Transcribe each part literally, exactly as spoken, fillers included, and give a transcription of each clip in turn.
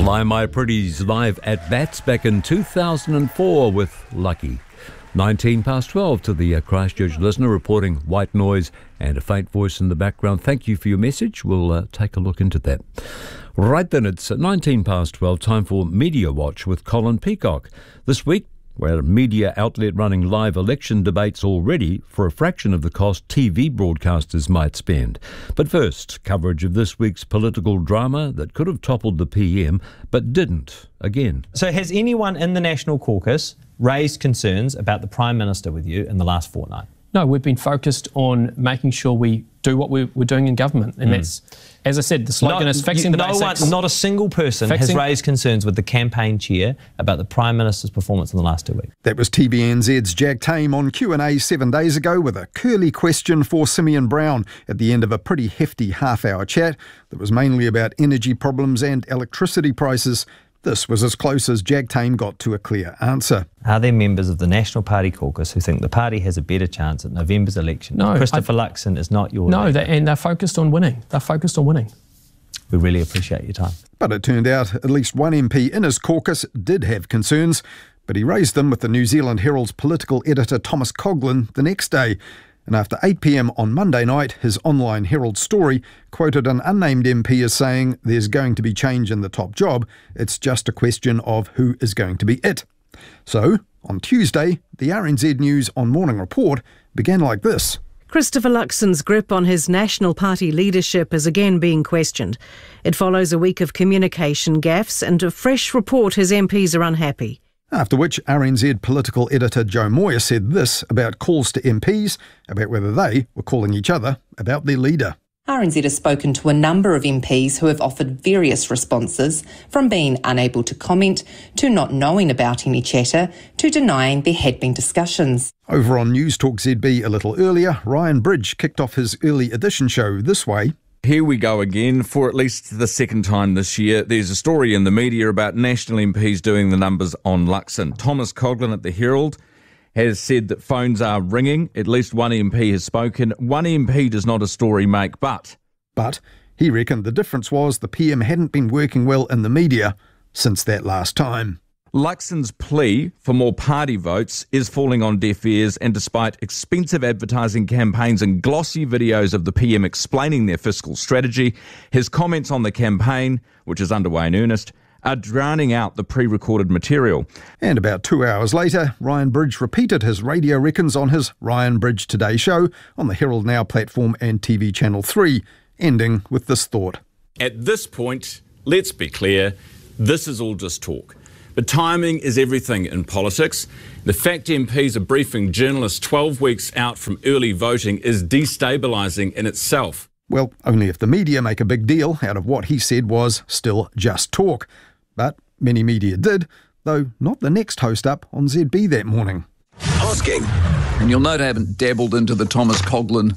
Fly My Pretties live at Bats back in two thousand four with Lucky. nineteen past twelve to the uh, Christchurch listener reporting white noise and a faint voice in the background. Thank you for your message. We'll uh, take a look into that. Right then, it's nineteen past twelve, time for Media Watch with Colin Peacock. This week, we're a media outlet running live election debates already for a fraction of the cost T V broadcasters might spend. But first, coverage of this week's political drama that could have toppled the P M, but didn't, again. So has anyone in the National Caucus raised concerns about the Prime Minister with you in the last fortnight? No, we've been focused on making sure we do what we're, we're doing in government. And mm. that's, as I said, the slogan not, is fixing you, the no basics. One, not a single person fixing. has raised concerns with the campaign chair about the Prime Minister's performance in the last two weeks. That was T V N Z's Jack Tame on Q and A seven days ago with a curly question for Simeon Brown at the end of a pretty hefty half-hour chat that was mainly about energy problems and electricity prices. This was as close as Jack Tame got to a clear answer. Are there members of the National Party caucus who think the party has a better chance at November's election? No. Christopher I, Luxon is not your... No, they, and they're focused on winning. They're focused on winning. We really appreciate your time. But it turned out at least one M P in his caucus did have concerns, but he raised them with the New Zealand Herald's political editor Thomas Coughlan the next day. And after eight p m on Monday night, his online Herald story quoted an unnamed M P as saying there's going to be change in the top job. It's just a question of who is going to be it. So, on Tuesday, the R N Z News On Morning Report began like this. Christopher Luxon's grip on his National Party leadership is again being questioned. It follows a week of communication gaffes and a fresh report his M Ps are unhappy. After which, R N Z political editor Joe Moyer said this about calls to M Ps, about whether they were calling each other about their leader. R N Z has spoken to a number of M Ps who have offered various responses, from being unable to comment, to not knowing about any chatter, to denying there had been discussions. Over on News Talk Z B a little earlier, Ryan Bridge kicked off his early edition show this way. Here we go again for at least the second time this year. There's a story in the media about national M Ps doing the numbers on Luxon. Thomas Coughlan at the Herald has said that phones are ringing. At least one M P has spoken. One M P does not a story make, but... But he reckoned the difference was the P M hadn't been working well in the media since that last time. Luxon's plea for more party votes is falling on deaf ears, and despite expensive advertising campaigns and glossy videos of the P M explaining their fiscal strategy, his comments on the campaign, which is underway in earnest, are drowning out the pre-recorded material. And about two hours later, Ryan Bridge repeated his radio reckons on his Ryan Bridge Today show on the Herald Now platform and T V Channel three, ending with this thought. At this point, let's be clear, this is all just talk. But timing is everything in politics. The fact M Ps are briefing journalists twelve weeks out from early voting is destabilising in itself. Well, only if the media make a big deal out of what he said was still just talk. But many media did, though not the next host up on Z B that morning. Hosking. And you'll note I haven't dabbled into the Thomas Coughlan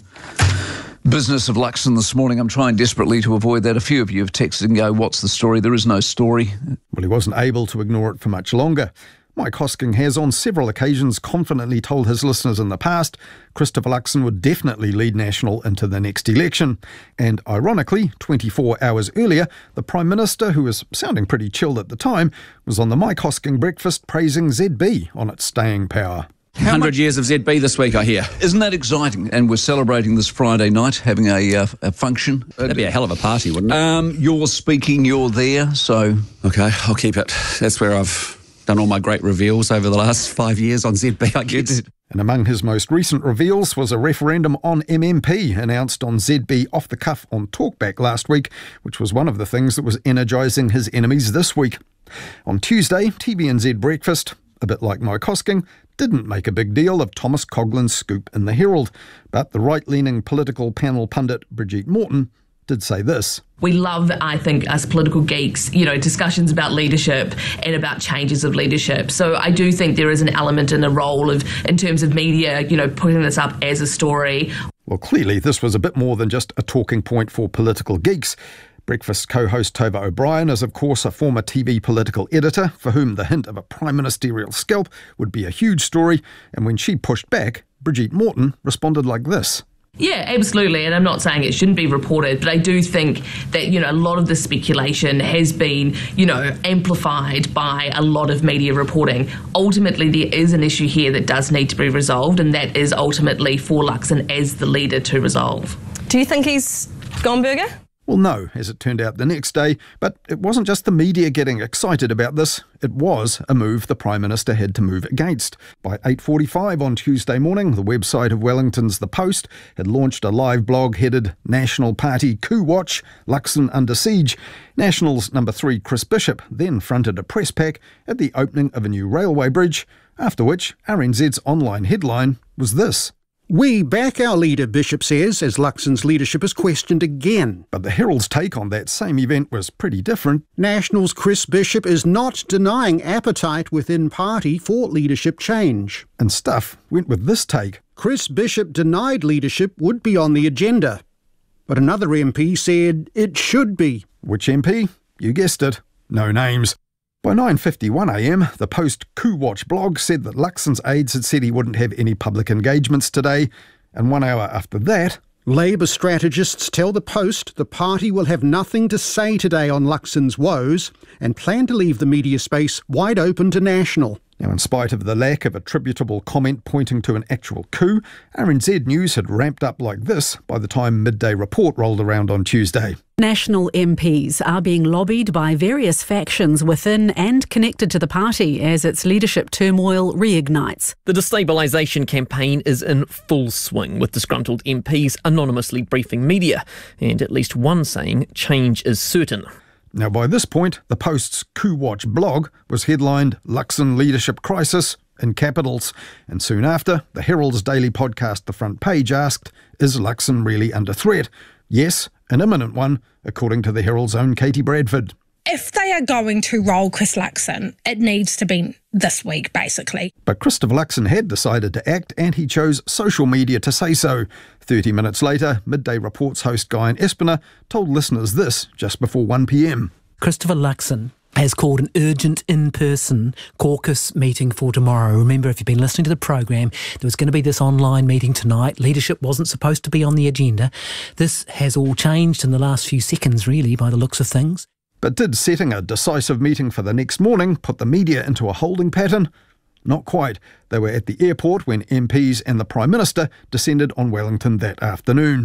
business of Luxon this morning. I'm trying desperately to avoid that. A few of you have texted and go, what's the story? There is no story. Well, he wasn't able to ignore it for much longer. Mike Hosking has on several occasions confidently told his listeners in the past Christopher Luxon would definitely lead National into the next election. And ironically, twenty-four hours earlier, the Prime Minister, who was sounding pretty chilled at the time, was on the Mike Hosking breakfast praising Z B on its staying power. one hundred years of Z B this week, I hear. Isn't that exciting? And we're celebrating this Friday night, having a, uh, a function. That'd be a hell of a party, wouldn't it? Um, you're speaking, you're there, so... OK, I'll keep it. That's where I've done all my great reveals over the last five years on Z B, I guess. And among his most recent reveals was a referendum on M M P announced on Z B off the cuff on Talkback last week, which was one of the things that was energising his enemies this week. On Tuesday, T V N Z Breakfast, a bit like Mike Hosking, didn't make a big deal of Thomas Coughlan's scoop in the Herald, but the right-leaning political panel pundit Brigitte Morton did say this. We love, I think, us political geeks, you know, discussions about leadership and about changes of leadership. So I do think there is an element and a role of, in terms of media, you know, putting this up as a story. Well, clearly this was a bit more than just a talking point for political geeks. Breakfast co-host Tova O'Brien is, of course, a former T V political editor for whom the hint of a prime ministerial scalp would be a huge story. And when she pushed back, Brigitte Morton responded like this. Yeah, absolutely. And I'm not saying it shouldn't be reported, but I do think that, you know, a lot of the speculation has been, you know, amplified by a lot of media reporting. Ultimately, there is an issue here that does need to be resolved, and that is ultimately for Luxon as the leader to resolve. Do you think he's gone burger? Well, no, as it turned out the next day, but it wasn't just the media getting excited about this. It was a move the Prime Minister had to move against. By eight forty-five on Tuesday morning, the website of Wellington's The Post had launched a live blog headed National Party Coup Watch, Luxon Under Siege. National's number three Chris Bishop then fronted a press pack at the opening of a new railway bridge, after which R N Z's online headline was this. We back our leader, Bishop says, as Luxon's leadership is questioned again. But the Herald's take on that same event was pretty different. National's Chris Bishop is not denying appetite within party for leadership change. And Stuff went with this take. Chris Bishop denied leadership would be on the agenda. But another M P said it should be. Which M P? You guessed it. No names. By nine fifty-one a m, the Post Coup Watch blog said that Luxon's aides had said he wouldn't have any public engagements today, and one hour after that, Labour strategists tell the Post the party will have nothing to say today on Luxon's woes and plan to leave the media space wide open to National. Now, in spite of the lack of attributable comment pointing to an actual coup, R N Z News had ramped up like this by the time Midday Report rolled around on Tuesday. National M Ps are being lobbied by various factions within and connected to the party as its leadership turmoil reignites. The destabilisation campaign is in full swing, with disgruntled M Ps anonymously briefing media, and at least one saying change is certain. Now, by this point, the Post's Coup Watch blog was headlined Luxon Leadership Crisis in capitals, and soon after, the Herald's daily podcast The Front Page asked, is Luxon really under threat? Yes, an imminent one, according to the Herald's own Katie Bradford. If they are going to roll Chris Luxon, it needs to be this week, basically. But Christopher Luxon had decided to act, and he chose social media to say so. Thirty minutes later, Midday Report's host Guyon Espiner told listeners this just before one p m. Christopher Luxon has called an urgent in-person caucus meeting for tomorrow. Remember, if you've been listening to the program, there was going to be this online meeting tonight. Leadership wasn't supposed to be on the agenda. This has all changed in the last few seconds, really, by the looks of things. But did setting a decisive meeting for the next morning put the media into a holding pattern? Not quite. They were at the airport when M Ps and the Prime Minister descended on Wellington that afternoon.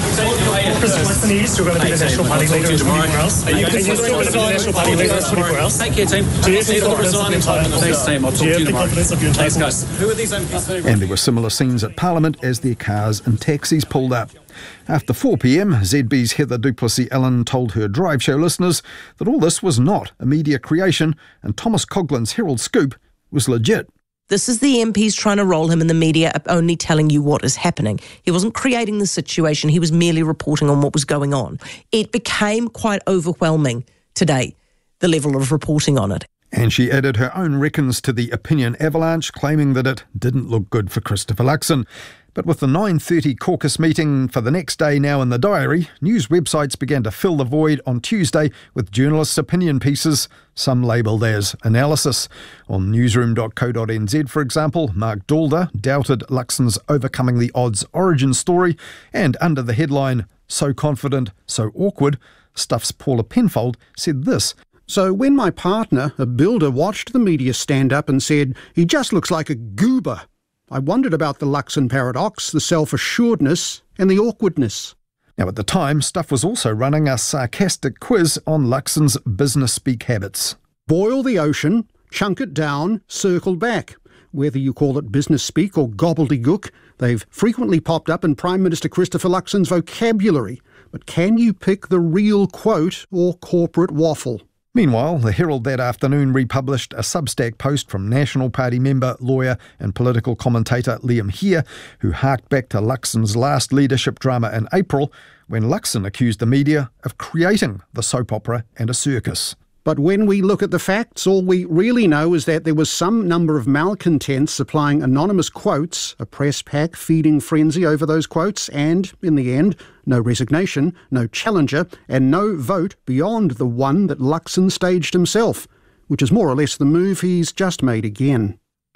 And there were similar scenes at Parliament as their cars and taxis pulled up. After four p m, Z B's Heather Duplessis-Allen told her Drive Show listeners that all this was not a media creation, and Thomas Coughlin's Herald Scoop was legit. This is the M Ps trying to roll him in the media, only telling you what is happening. He wasn't creating the situation, he was merely reporting on what was going on. It became quite overwhelming today, the level of reporting on it. And she added her own reckons to the opinion avalanche, claiming that it didn't look good for Christopher Luxon. But with the nine thirty caucus meeting for the next day now in the diary, news websites began to fill the void on Tuesday with journalists' opinion pieces, some labelled as analysis. On newsroom dot co dot n z, for example, Mark Dalder doubted Luxon's overcoming the odds origin story, and under the headline, So Confident, So Awkward, Stuff's Paula Penfold said this. So when my partner, a builder, watched the media stand up and said, he just looks like a goober, I wondered about the Luxon paradox, the self-assuredness and the awkwardness. Now, at the time, Stuff was also running a sarcastic quiz on Luxon's business speak habits. Boil the ocean, chunk it down, circle back. Whether you call it business speak or gobbledygook, they've frequently popped up in Prime Minister Christopher Luxon's vocabulary. But can you pick the real quote or corporate waffle? Meanwhile, the Herald that afternoon republished a Substack post from National Party member, lawyer and political commentator Liam Hare, who harked back to Luxon's last leadership drama in April, when Luxon accused the media of creating the soap opera and a circus. But when we look at the facts, all we really know is that there was some number of malcontents supplying anonymous quotes, a press pack feeding frenzy over those quotes, and, in the end, no resignation, no challenger, and no vote beyond the one that Luxon staged himself, which is more or less the move he's just made again.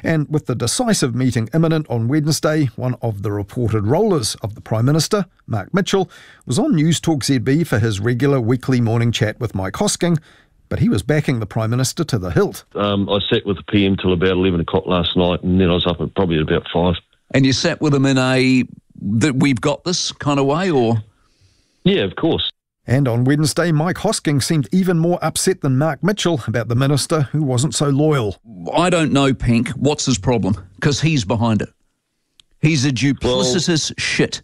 And with the decisive meeting imminent on Wednesday, one of the reported rollers of the Prime Minister, Mark Mitchell, was on Newstalk Z B for his regular weekly morning chat with Mike Hosking, but he was backing the Prime Minister to the hilt. Um, I sat with the P M till about eleven o'clock last night, and then I was up at probably about five. And you sat with him in a, that we've got this kind of way, or? Yeah, of course. And on Wednesday, Mike Hosking seemed even more upset than Mark Mitchell about the minister who wasn't so loyal. I don't know, Pink. What's his problem? Because he's behind it. He's a duplicitous well, shit.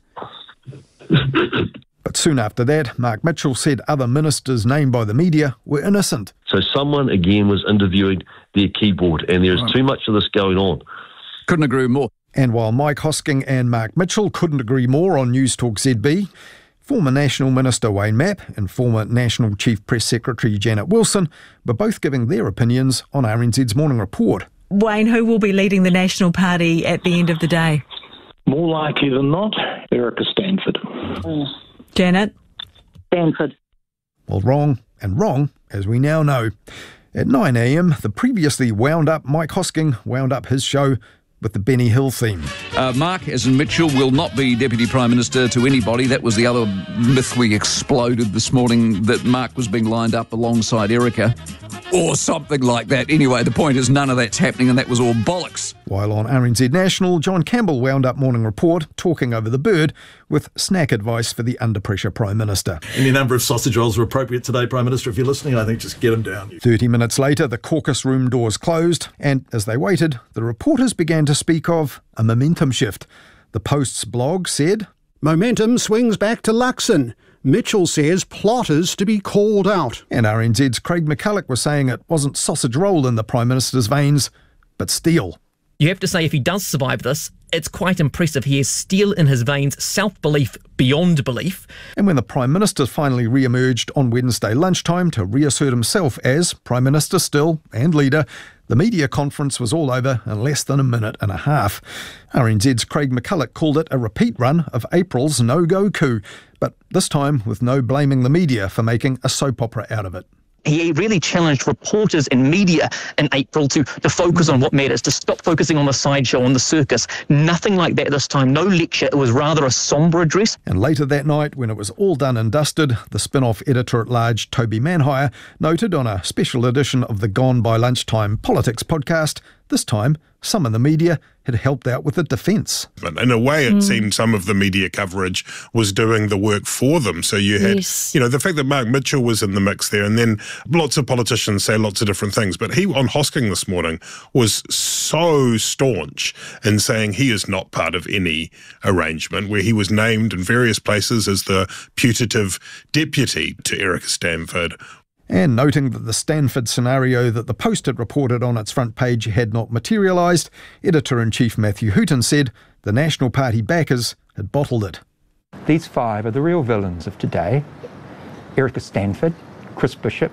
But soon after that, Mark Mitchell said other ministers named by the media were innocent. So someone, again, was interviewing their keyboard, and there's right. too much of this going on. Couldn't agree more. And while Mike Hosking and Mark Mitchell couldn't agree more on Newstalk Z B, former National Minister Wayne Mapp and former National Chief Press Secretary Janet Wilson were both giving their opinions on R N Z's Morning Report. Wayne, who will be leading the National Party at the end of the day? More likely than not, Erica Stanford. Mm. Janet? Stanford. Well, wrong and wrong, as we now know. At nine a m, the previously wound-up Mike Hosking wound up his show with the Benny Hill theme. Uh, Mark, as in Mitchell, will not be Deputy Prime Minister to anybody. That was the other myth we exploded this morning, that Mark was being lined up alongside Erica, or something like that. Anyway, the point is none of that's happening, and that was all bollocks. While on R N Z National, John Campbell wound up Morning Report talking over the bird with snack advice for the under-pressure Prime Minister. Any number of sausage rolls are appropriate today, Prime Minister. If you're listening, I think just get them down. Thirty minutes later, the caucus room doors closed, and as they waited, the reporters began to speak of a momentum shift. The Post's blog said, "Momentum swings back to Luxon. Mitchell says plotters to be called out." And R N Z's Craig McCulloch was saying it wasn't sausage roll in the Prime Minister's veins, but steel. You have to say, if he does survive this, it's quite impressive. He has steel in his veins, self-belief beyond belief. And when the Prime Minister finally re-emerged on Wednesday lunchtime to reassert himself as Prime Minister still and leader, the media conference was all over in less than a minute and a half. R N Z's Craig McCulloch called it a repeat run of April's no-go coup, but this time with no blaming the media for making a soap opera out of it. He really challenged reporters and media in April to, to focus on what matters, to stop focusing on the sideshow, on the circus. Nothing like that this time, no lecture. It was rather a sombre address. And later that night, when it was all done and dusted, the spin-off editor-at-large Toby Manhire noted on a special edition of the Gone by Lunchtime Politics podcast, this time some in the media had helped out with the defence. But in a way, it Mm. seemed some of the media coverage was doing the work for them. So you had, Yes. you know, the fact that Mark Mitchell was in the mix there, and then lots of politicians say lots of different things. But he, on Hosking this morning, was so staunch in saying he is not part of any arrangement, where he was named in various places as the putative deputy to Erica Stanford. And noting that the Stanford scenario that the Post had reported on its front page had not materialised, Editor-in-Chief Matthew Hooton said the National Party backers had bottled it. These five are the real villains of today. Erica Stanford, Chris Bishop,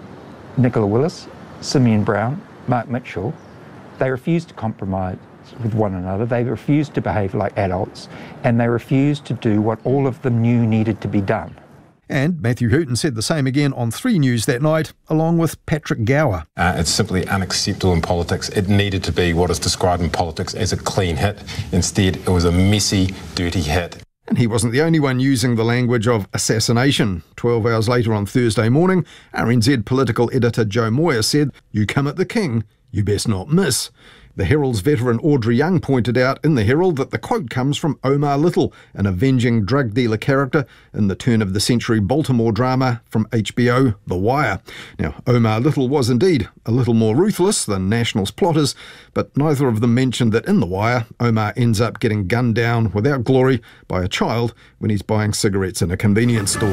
Nicola Willis, Simeon Brown, Mark Mitchell. They refused to compromise with one another. They refused to behave like adults, and they refused to do what all of them knew needed to be done. And Matthew Hooton said the same again on three News that night, along with Patrick Gower. Uh, it's simply unacceptable in politics. It needed to be what is described in politics as a clean hit. Instead, it was a messy, dirty hit. And he wasn't the only one using the language of assassination. Twelve hours later on Thursday morning, R N Z political editor Joe Moyer said, "You come at the king, you best not miss." The Herald's veteran Audrey Young pointed out in the Herald that the quote comes from Omar Little, an avenging drug dealer character in the turn-of-the-century Baltimore drama from H B O, The Wire. Now, Omar Little was indeed a little more ruthless than National's plotters, but neither of them mentioned that in The Wire, Omar ends up getting gunned down without glory by a child when he's buying cigarettes in a convenience store.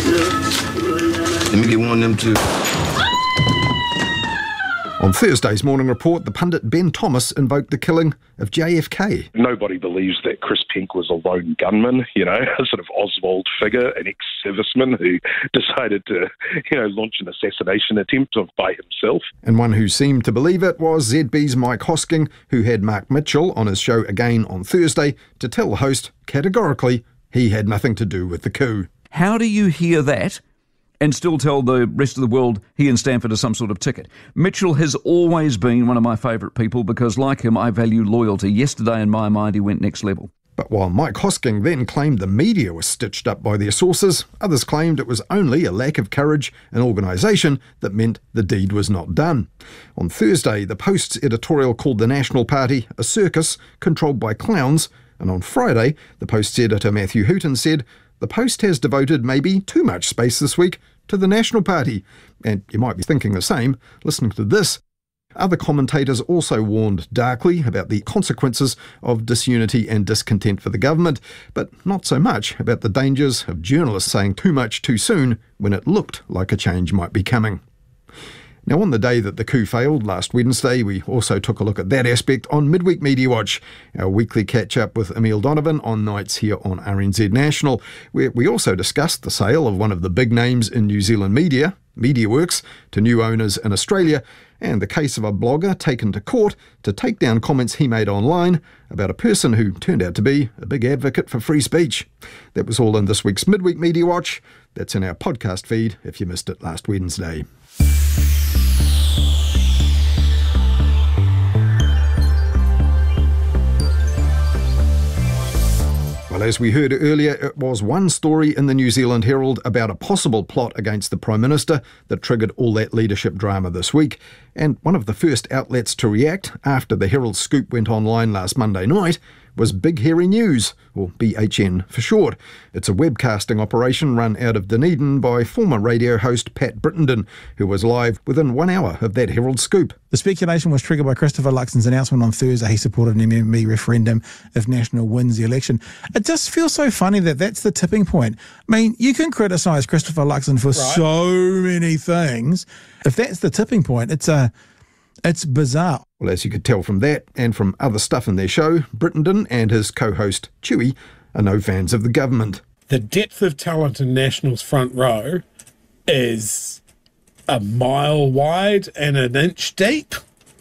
Let me get one of them too. On Thursday's Morning Report, the pundit Ben Thomas invoked the killing of J F K. Nobody believes that Chris Penk was a lone gunman, you know, a sort of Oswald figure, an ex-serviceman who decided to, you know, launch an assassination attempt by himself. And one who seemed to believe it was Z B's Mike Hosking, who had Mark Mitchell on his show again on Thursday to tell the host categorically he had nothing to do with the coup. How do you hear that and still tell the rest of the world he and Stanford are some sort of ticket. Mitchell has always been one of my favourite people because, like him, I value loyalty. Yesterday, in my mind, he went next level. But while Mike Hosking then claimed the media was stitched up by their sources, others claimed it was only a lack of courage and organisation that meant the deed was not done. On Thursday, the Post's editorial called the National Party a circus controlled by clowns, and on Friday, the Post's editor Matthew Hooton said the Post has devoted maybe too much space this week to the National Party. And you might be thinking the same, listening to this. Other commentators also warned darkly about the consequences of disunity and discontent for the government, but not so much about the dangers of journalists saying too much too soon when it looked like a change might be coming. Now, on the day that the coup failed last Wednesday, we also took a look at that aspect on Midweek Media Watch, our weekly catch-up with Emile Donovan on nights here on R N Z National, where we also discussed the sale of one of the big names in New Zealand media, MediaWorks, to new owners in Australia, and the case of a blogger taken to court to take down comments he made online about a person who turned out to be a big advocate for free speech. That was all in this week's Midweek Media Watch. That's in our podcast feed if you missed it last Wednesday. Well, as we heard earlier, it was one story in the New Zealand Herald about a possible plot against the Prime Minister that triggered all that leadership drama this week. And one of the first outlets to react after the Herald scoop went online last Monday night was Big Hairy News, or B H N for short. It's a webcasting operation run out of Dunedin by former radio host Pat Brittenden, who was live within one hour of that Herald scoop. The speculation was triggered by Christopher Luxon's announcement on Thursday he supported an M M E referendum if National wins the election. It just feels so funny that that's the tipping point. I mean, you can criticise Christopher Luxon for right. so many things. If that's the tipping point, it's a... It's bizarre. Well, as you could tell from that and from other stuff in their show, Brittenden and his co-host Chewy are no fans of the government. The depth of talent in National's front row is a mile wide and an inch deep.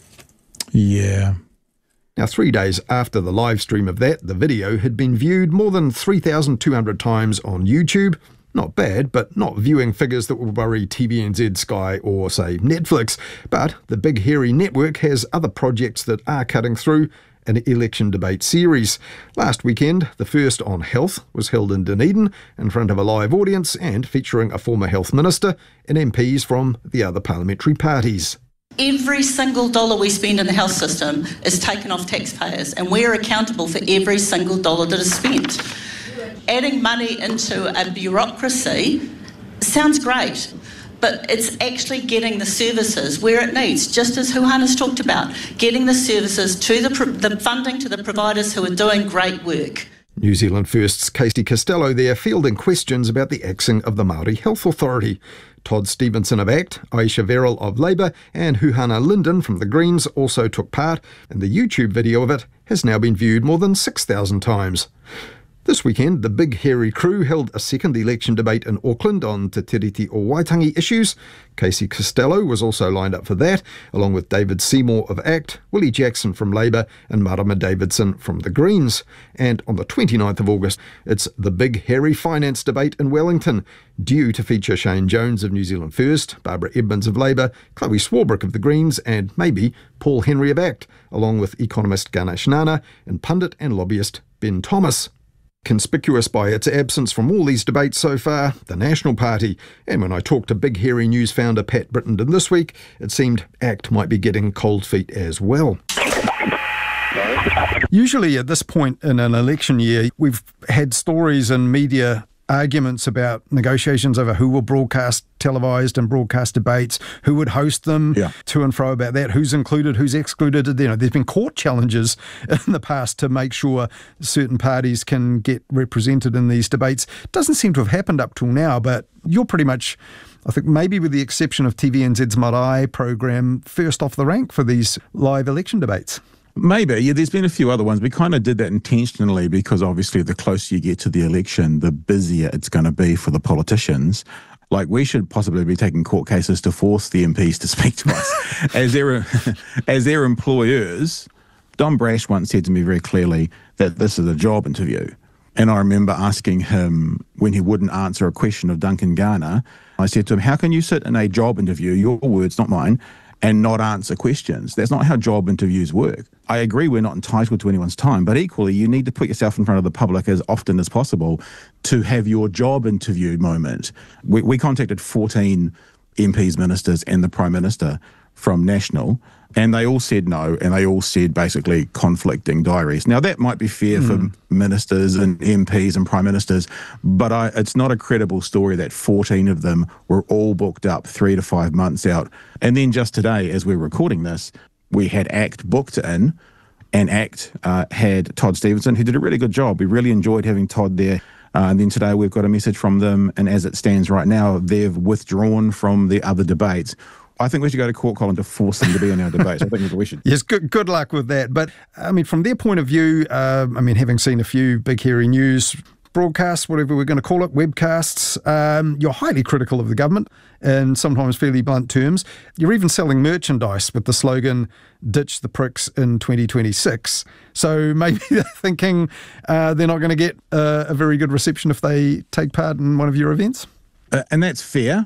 Yeah. Now, three days after the live stream of that, the video had been viewed more than three thousand two hundred times on YouTube. Not bad, but not viewing figures that will worry T V N Z, Sky or, say, Netflix. But the Big Hairy Network has other projects that are cutting through an election debate series. Last weekend, the first on health was held in Dunedin in front of a live audience and featuring a former health minister and M Ps from the other parliamentary parties. Every single dollar we spend in the health system is taken off taxpayers, and we're accountable for every single dollar that is spent. Adding money into a bureaucracy sounds great, but it's actually getting the services where it needs, just as Huhana's talked about, getting the services to the, the funding to the providers who are doing great work. New Zealand First's Casey Costello there fielding questions about the axing of the Māori Health Authority. Todd Stevenson of ACT, Aisha Verrill of Labour and Huhana Linden from the Greens also took part, and the YouTube video of it has now been viewed more than six thousand times. This weekend, the Big Hairy crew held a second election debate in Auckland on Te Tiriti o Waitangi issues. Casey Costello was also lined up for that, along with David Seymour of ACT, Willie Jackson from Labour and Marama Davidson from the Greens. And on the twenty-ninth of August, it's the Big Hairy Finance debate in Wellington, due to feature Shane Jones of New Zealand First, Barbara Edmonds of Labour, Chloe Swarbrick of the Greens and maybe Paul Henry of ACT, along with economist Ganesh Nana and pundit and lobbyist Ben Thomas. Conspicuous by its absence from all these debates so far, the National Party. And when I talked to Big Hairy News founder Pat Brittenden this week, it seemed ACT might be getting cold feet as well. Usually at this point in an election year, we've had stories in media arguments about negotiations over who will broadcast televised and broadcast debates, who would host them, yeah. to and fro about that, who's included, who's excluded. You know, there's been court challenges in the past to make sure certain parties can get represented in these debates. It doesn't seem to have happened up till now, but you're pretty much, I think maybe with the exception of T V N Z's Marae program, first off the rank for these live election debates. Maybe. Yeah, there's been a few other ones. We kind of did that intentionally because obviously the closer you get to the election, the busier it's going to be for the politicians. Like, we should possibly be taking court cases to force the M Ps to speak to us. as their as their employers, Don Brash once said to me very clearly that this is a job interview. And I remember asking him when he wouldn't answer a question of Duncan Garner, I said to him, how can you sit in a job interview, your words, not mine, and not answer questions? That's not how job interviews work. I agree we're not entitled to anyone's time, but equally you need to put yourself in front of the public as often as possible to have your job interview moment. We, we contacted fourteen M Ps, ministers and the Prime Minister from National, and they all said no, and they all said basically conflicting diaries. Now, that might be fair mm. for ministers and M Ps and Prime Ministers, but I, it's not a credible story that fourteen of them were all booked up three to five months out. And then just today, as we're recording this, we had ACT booked in, and ACT uh, had Todd Stevenson, who did a really good job. We really enjoyed having Todd there. Uh, and then today we've got a message from them, and as it stands right now, they've withdrawn from the other debates. I think we should go to court, Colin, to force them to be in our debates. I think we should. Yes, good good luck with that. But, I mean, from their point of view, uh, I mean, having seen a few Big Hairy News broadcasts, whatever we're going to call it, webcasts, um, you're highly critical of the government in sometimes fairly blunt terms. You're even selling merchandise with the slogan, ditch the pricks in twenty twenty-six. So maybe they're thinking uh, they're not going to get uh, a very good reception if they take part in one of your events? Uh, and that's fair,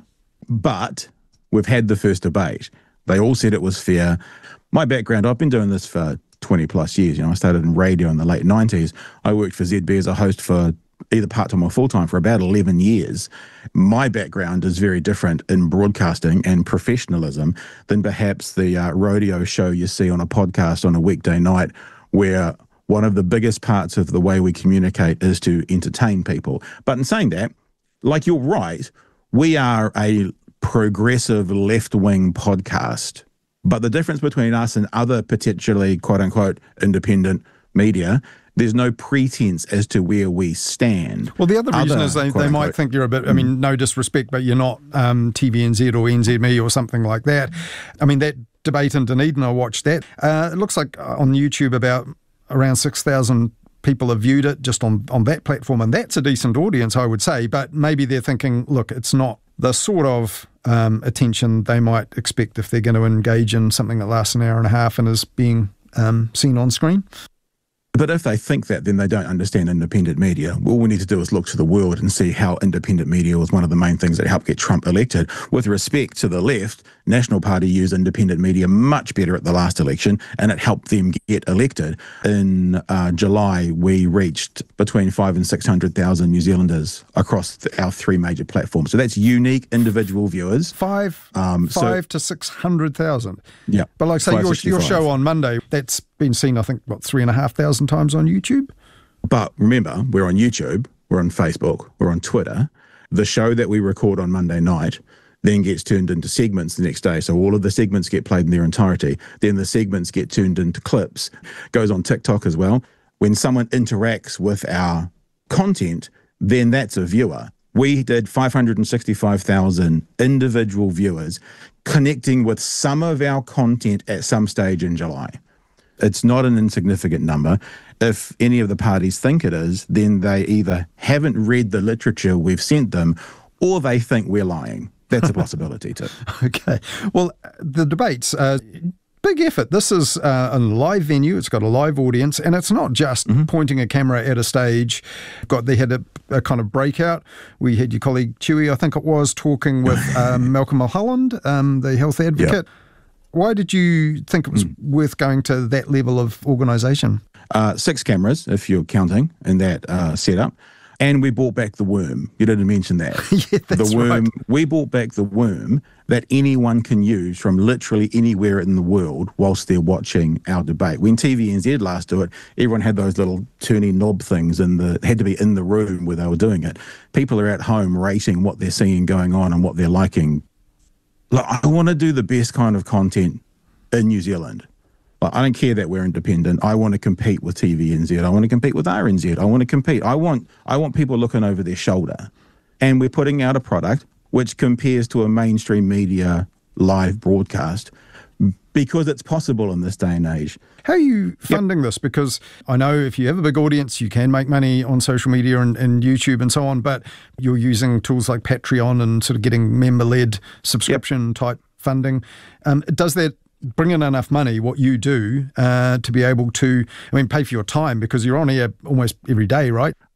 but we've had the first debate. They all said it was fair. My background, I've been doing this for twenty plus years. You know, I started in radio in the late nineties. I worked for Z B as a host for either part-time or full-time for about eleven years. My background is very different in broadcasting and professionalism than perhaps the uh, rodeo show you see on a podcast on a weekday night, where one of the biggest parts of the way we communicate is to entertain people. But in saying that, like, you're right, we are a progressive left-wing podcast. But the difference between us and other potentially quote-unquote independent media, there's no pretense as to where we stand. Well, the other reason other, is they, they might think you're a bit, I mean, no disrespect, but you're not um, T V N Z or N Z M E or something like that. I mean, that debate in Dunedin, I watched that. Uh, it looks like on YouTube about around six thousand people have viewed it just on, on that platform, and that's a decent audience, I would say. But maybe they're thinking, look, it's not the sort of um, attention they might expect if they're going to engage in something that lasts an hour and a half and is being um, seen on screen. But if they think that, then they don't understand independent media. All we need to do is look to the world and see how independent media was one of the main things that helped get Trump elected. With respect to the left, National Party used independent media much better at the last election, and it helped them get elected. In uh, July, we reached between five and six hundred thousand New Zealanders across th- our three major platforms. So that's unique individual viewers. Five, um, five so, to six hundred thousand. Yeah, but like say your your show on Monday, that's been seen, I think, what, three and a half thousand times on YouTube. But remember, we're on YouTube, we're on Facebook, we're on Twitter. The show that we record on Monday night then gets turned into segments the next day. So all of the segments get played in their entirety. Then the segments get turned into clips. Goes on TikTok as well. When someone interacts with our content, then that's a viewer. We did five hundred sixty-five thousand individual viewers connecting with some of our content at some stage in July. It's not an insignificant number. If any of the parties think it is, then they either haven't read the literature we've sent them, or they think we're lying. That's a possibility too. Okay. Well, the debates, uh, big effort. This is uh, a live venue. It's got a live audience, and it's not just mm-hmm. pointing a camera at a stage. Got They had a, a kind of breakout. We had your colleague Chewy, I think it was, talking with um, Malcolm Mulholland, um, the health advocate. Yep. Why did you think it was mm. worth going to that level of organisation? Uh, six cameras, if you're counting, in that uh, setup. And we brought back the worm. You didn't mention that. yeah, that's the worm. Right. We brought back the worm that anyone can use from literally anywhere in the world whilst they're watching our debate. When T V N Z last do it, everyone had those little turny knob things and the had to be in the room where they were doing it. People are at home rating what they're seeing going on and what they're liking. Look, I want to do the best kind of content in New Zealand. Like, I don't care that we're independent. I want to compete with T V N Z. I want to compete with R N Z. I want to compete. I want I want people looking over their shoulder. And we're putting out a product which compares to a mainstream media live broadcast because it's possible in this day and age. How are you funding yep. this? Because I know if you have a big audience, you can make money on social media and, and YouTube and so on, but you're using tools like Patreon and sort of getting member-led subscription yep. type funding. Um, does that bring in enough money, what you do, uh, to be able to, I mean, pay for your time, because you're on here almost every day, right?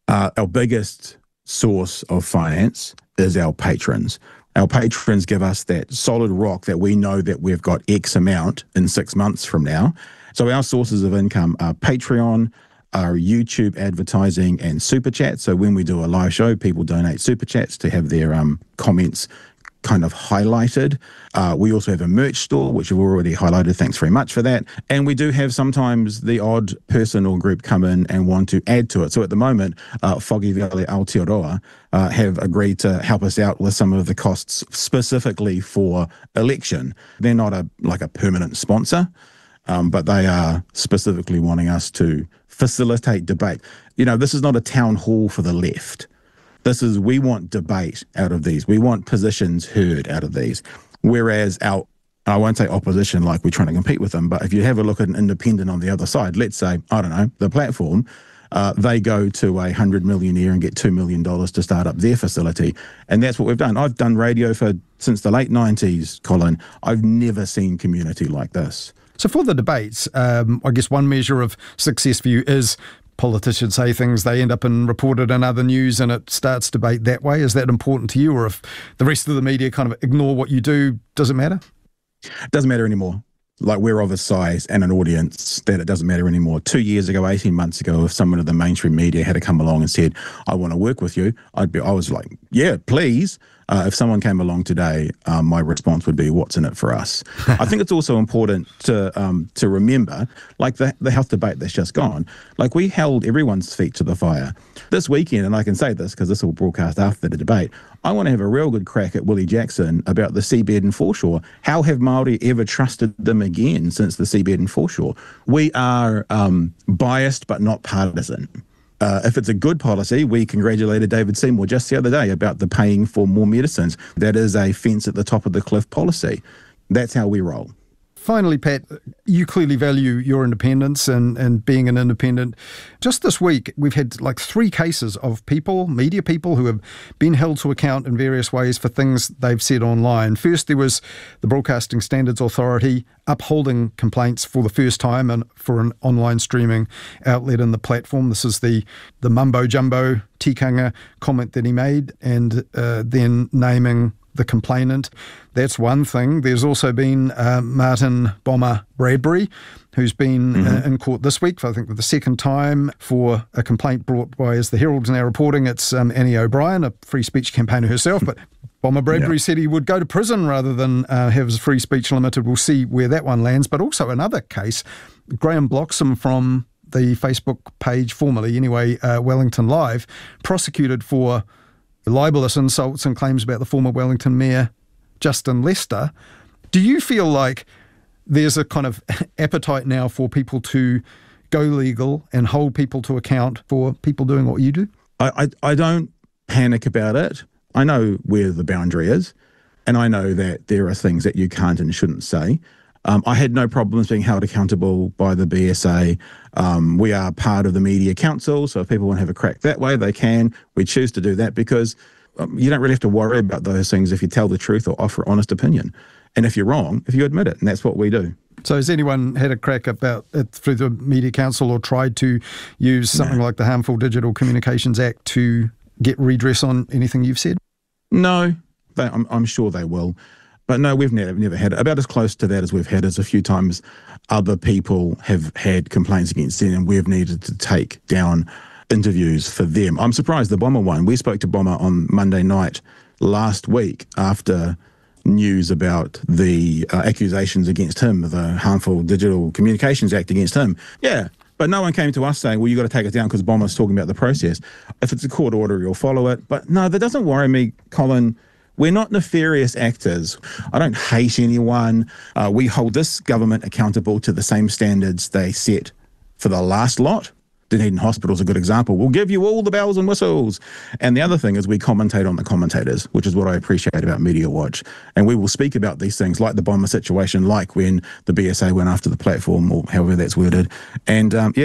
Uh, our biggest source of finance is our patrons. Our patrons give us that solid rock that we know that we've got X amount in six months from now. So our sources of income are Patreon, our YouTube advertising, and Super Chat. So when we do a live show, people donate Super Chats to have their um, comments kind of highlighted. Uh, we also have a merch store, which we've already highlighted. Thanks very much for that. And we do have sometimes the odd person or group come in and want to add to it. So at the moment, uh, Foggy Valley Aotearoa uh, have agreed to help us out with some of the costs specifically for election. They're not a like a permanent sponsor, um, but they are specifically wanting us to facilitate debate. You know, this is not a town hall for the left. This is, we want debate out of these. We want positions heard out of these. Whereas our, I won't say opposition like we're trying to compete with them, but if you have a look at an independent on the other side, let's say, I don't know, the platform, uh, they go to a hundred millionaire and get two million dollars to start up their facility. And that's what we've done. I've done radio for since the late nineties, Colin. I've never seen community like this. So for the debates, um, I guess one measure of success for you is politicians say things, they end up in reported in other news and it starts debate that way. Is that important to you? Or if the rest of the media kind of ignore what you do, does it matter? It doesn't matter anymore. Like, we're of a size and an audience that it doesn't matter anymore. Two years ago, eighteen months ago, if someone of the mainstream media had to come along and said, I want to work with you, I'd be, I was like, yeah, please. Uh, if someone came along today, um, my response would be, what's in it for us? I think it's also important to um, to remember, like the, the health debate that's just gone, like we held everyone's feet to the fire. This weekend, and I can say this because this will broadcast after the debate, I want to have a real good crack at Willie Jackson about the seabed and foreshore. How have Māori ever trusted them again since the seabed and foreshore? We are um, biased but not partisan. Uh, if it's a good policy, we congratulated David Seymour just the other day about the paying for more medicines. That is a fence at the top of the cliff policy. That's how we roll. Finally, Pat, you clearly value your independence and, and being an independent. Just this week, we've had like three cases of people, media people, who have been held to account in various ways for things they've said online. First, there was the Broadcasting Standards Authority upholding complaints for the first time and for an online streaming outlet in the platform. This is the, the mumbo-jumbo tikanga comment that he made, and uh, then naming the complainant. That's one thing. There's also been uh, Martin Bomber Bradbury, who's been mm-hmm. uh, in court this week, for, I think, for the second time for a complaint brought by, as the Herald's now reporting, it's um, Annie O'Brien, a free speech campaigner herself, but Bomber Bradbury yeah. said he would go to prison rather than uh, have his free speech limited. We'll see where that one lands. But also another case, Graham Bloxham from the Facebook page, formerly anyway, uh, Wellington Live, prosecuted for libelous insults and claims about the former Wellington Mayor, Justin Lester. Do you feel like there's a kind of appetite now for people to go legal and hold people to account for people doing what you do? I, I, I don't panic about it. I know where the boundary is, and I know that there are things that you can't and shouldn't say. Um, I had no problems being held accountable by the B S A. Um, we are part of the Media Council, so if people want to have a crack that way, they can. We choose to do that because um, you don't really have to worry about those things if you tell the truth or offer honest opinion. And if you're wrong, if you admit it, and that's what we do. So has anyone had a crack about it through the Media Council or tried to use something no. like the Harmful Digital Communications Act to get redress on anything you've said? No, they, I'm, I'm sure they will. But no, we've never, never had it. About as close to that as we've had is a few times other people have had complaints against them and we've needed to take down interviews for them. I'm surprised the Bomber one. We spoke to Bomber on Monday night last week after news about the uh, accusations against him, the Harmful Digital Communications Act against him. Yeah, but no one came to us saying, well, you got to take it down because Bomber's talking about the process. If it's a court order, you'll follow it. But no, that doesn't worry me, Colin. We're not nefarious actors. I don't hate anyone. Uh, we hold this government accountable to the same standards they set for the last lot. Dunedin Hospital is a good example. We'll give you all the bells and whistles. And the other thing is we commentate on the commentators, which is what I appreciate about Media Watch. And we will speak about these things like the Bomber situation, like when the B S A went after the platform or however that's worded. And um, yeah,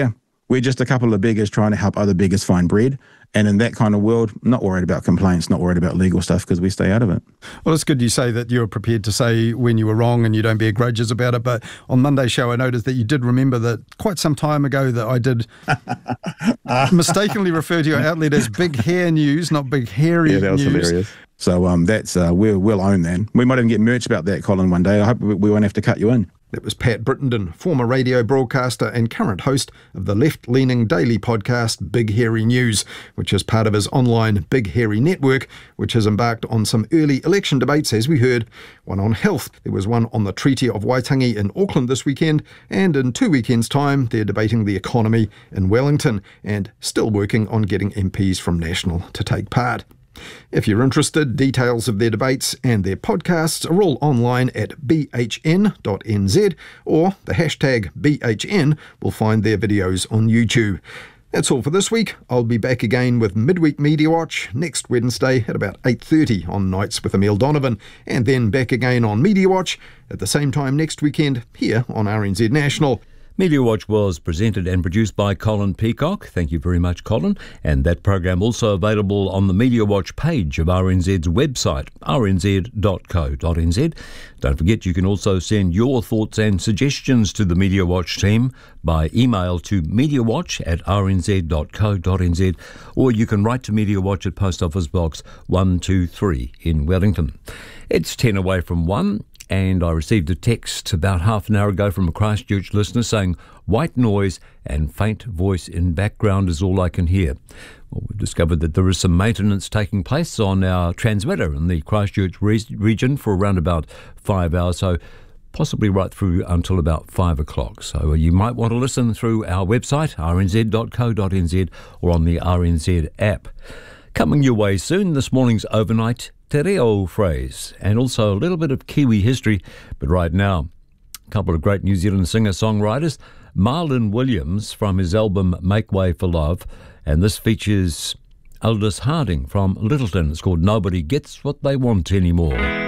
We're just a couple of beggars trying to help other beggars find bread. And in that kind of world, not worried about complaints, not worried about legal stuff, because we stay out of it. Well, it's good you say that you're prepared to say when you were wrong and you don't bear grudges about it. But on Monday's show, I noticed that you did remember that quite some time ago that I did mistakenly refer to your outlet as Big Hair News, not Big Hairy News. Yeah, that was News. hilarious. So um, that's uh, we'll, we'll own that. We might even get merch about that, Colin, one day. I hope we, we won't have to cut you in. That was Pat Brittenden, former radio broadcaster and current host of the left-leaning daily podcast Big Hairy News, which is part of his online Big Hairy network, which has embarked on some early election debates, as we heard, one on health. There was one on the Treaty of Waitangi in Auckland this weekend, and in two weekends' time, they're debating the economy in Wellington, and still working on getting M Ps from National to take part. If you're interested, details of their debates and their podcasts are all online at b h n dot n z, or the hashtag B H N will find their videos on YouTube. That's all for this week. I'll be back again with Midweek Media Watch next Wednesday at about eight thirty on Nights with Emile Donovan, and then back again on Media Watch at the same time next weekend here on R N Z National. Media Watch was presented and produced by Colin Peacock. Thank you very much, Colin. And that program also available on the Media Watch page of R N Z's website, r n z dot co dot n z. Don't forget you can also send your thoughts and suggestions to the Media Watch team by email to mediawatch at r n z dot co dot n z, or you can write to Media Watch at Post Office Box one two three in Wellington. It's ten away from one. And I received a text about half an hour ago from a Christchurch listener saying white noise and faint voice in background is all I can hear. Well, we've discovered that there is some maintenance taking place on our transmitter in the Christchurch re- region for around about five hours, so possibly right through until about five o'clock. So you might want to listen through our website, r n z dot co dot n z, or on the R N Z app. Coming your way soon, this morning's overnight te reo phrase, and also a little bit of Kiwi history. But right now, a couple of great New Zealand singer-songwriters, Marlon Williams from his album Make Way for Love, and this features Aldous Harding from Littleton. It's called Nobody Gets What They Want Anymore.